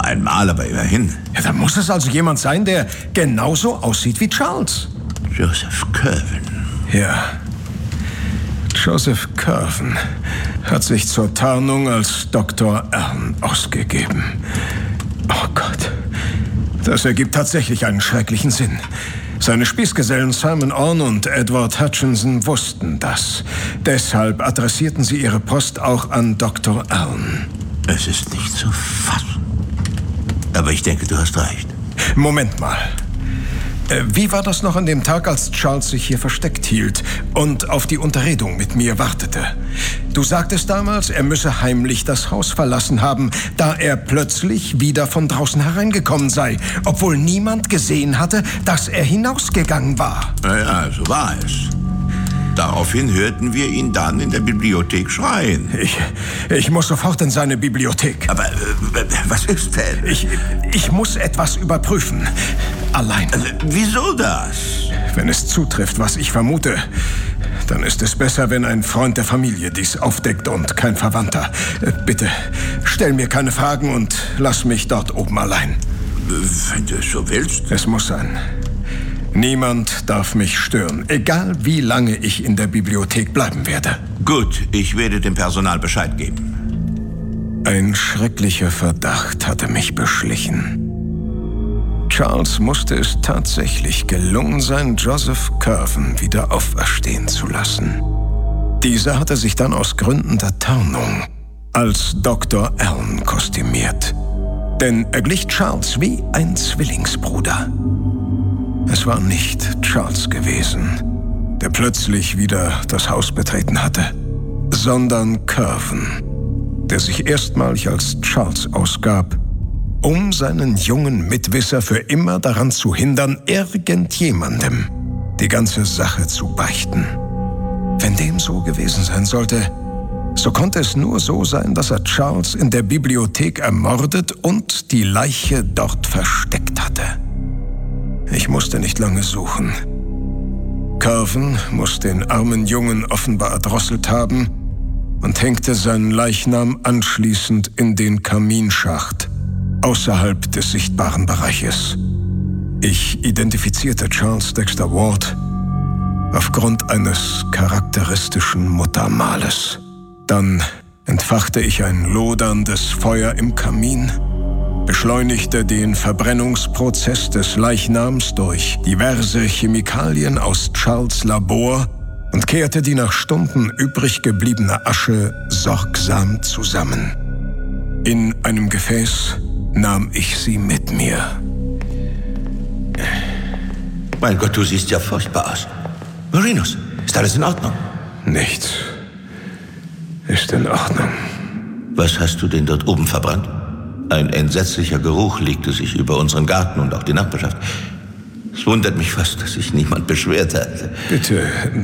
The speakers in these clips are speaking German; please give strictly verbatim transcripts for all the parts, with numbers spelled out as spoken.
einmal, aber immerhin. Ja, da muss es also jemand sein, der genauso aussieht wie Charles. Joseph Curwen. Ja. Joseph Curwen hat sich zur Tarnung als Doktor Allen ausgegeben. Oh Gott. Das ergibt tatsächlich einen schrecklichen Sinn. Seine Spießgesellen Simon Orne und Edward Hutchinson wussten das. Deshalb adressierten sie ihre Post auch an Doktor Allen. Es ist nicht zu fassen. Aber ich denke, du hast recht. Moment mal. Äh, wie war das noch an dem Tag, als Charles sich hier versteckt hielt und auf die Unterredung mit mir wartete? Du sagtest damals, er müsse heimlich das Haus verlassen haben, da er plötzlich wieder von draußen hereingekommen sei, obwohl niemand gesehen hatte, dass er hinausgegangen war. Naja, so war es. Daraufhin hörten wir ihn dann in der Bibliothek schreien. Ich, ich muss sofort in seine Bibliothek. Aber äh, was ist denn? Ich, ich muss etwas überprüfen. Allein. Also, wieso das? Wenn es zutrifft, was ich vermute, dann ist es besser, wenn ein Freund der Familie dies aufdeckt und kein Verwandter. Bitte, stell mir keine Fragen und lass mich dort oben allein. Wenn du es so willst. Es muss sein. Niemand darf mich stören, egal wie lange ich in der Bibliothek bleiben werde. Gut, ich werde dem Personal Bescheid geben. Ein schrecklicher Verdacht hatte mich beschlichen. Charles musste es tatsächlich gelungen sein, Joseph Curwen wieder auferstehen zu lassen. Dieser hatte sich dann aus Gründen der Tarnung als Doktor Allen kostümiert. Denn er glich Charles wie ein Zwillingsbruder. Es war nicht Charles gewesen, der plötzlich wieder das Haus betreten hatte, sondern Curwen, der sich erstmalig als Charles ausgab, um seinen jungen Mitwisser für immer daran zu hindern, irgendjemandem die ganze Sache zu beichten. Wenn dem so gewesen sein sollte, so konnte es nur so sein, dass er Charles in der Bibliothek ermordet und die Leiche dort versteckt hatte. Ich musste nicht lange suchen. Curwen muss den armen Jungen offenbar erdrosselt haben und hängte seinen Leichnam anschließend in den Kaminschacht, außerhalb des sichtbaren Bereiches. Ich identifizierte Charles Dexter Ward aufgrund eines charakteristischen Muttermales. Dann entfachte ich ein loderndes Feuer im Kamin, beschleunigte den Verbrennungsprozess des Leichnams durch diverse Chemikalien aus Charles' Labor und kehrte die nach Stunden übrig gebliebene Asche sorgsam zusammen. In einem Gefäß nahm ich sie mit mir. Mein Gott, du siehst ja furchtbar aus. Marinus, ist alles in Ordnung? Nichts ist in Ordnung. Was hast du denn dort oben verbrannt? Ein entsetzlicher Geruch legte sich über unseren Garten und auch die Nachbarschaft. Es wundert mich fast, dass sich niemand beschwert hat. Bitte,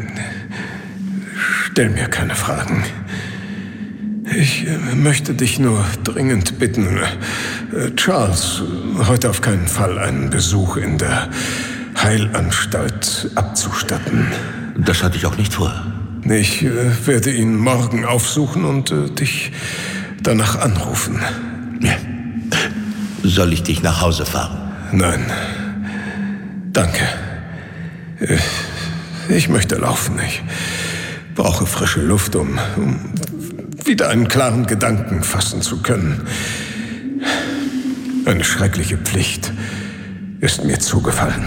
stell mir keine Fragen. Ich möchte dich nur dringend bitten, Charles, heute auf keinen Fall einen Besuch in der Heilanstalt abzustatten. Das hatte ich auch nicht vor. Ich werde ihn morgen aufsuchen und dich danach anrufen. Ja. Soll ich dich nach Hause fahren? Nein. Danke. Ich möchte laufen. Ich brauche frische Luft, um, um wieder einen klaren Gedanken fassen zu können. Eine schreckliche Pflicht ist mir zugefallen.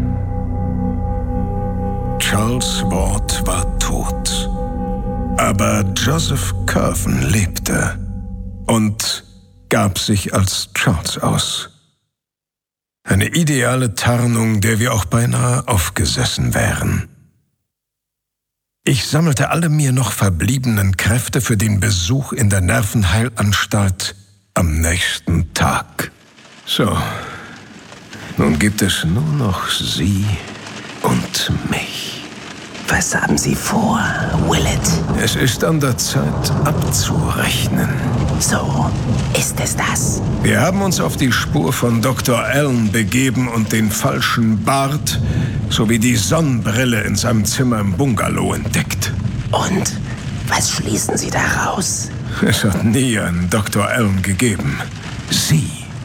Charles Ward war tot. Aber Joseph Curwen lebte und gab sich als Charles aus. Eine ideale Tarnung, der wir auch beinahe aufgesessen wären. Ich sammelte alle mir noch verbliebenen Kräfte für den Besuch in der Nervenheilanstalt am nächsten Tag. So, nun gibt es nur noch Sie und mich. Was haben Sie vor, Willett? Es ist an der Zeit, abzurechnen. So ist es das. Wir haben uns auf die Spur von Doktor Allen begeben und den falschen Bart sowie die Sonnenbrille in seinem Zimmer im Bungalow entdeckt. Und was schließen Sie daraus? Es hat nie einen Doktor Allen gegeben. Sie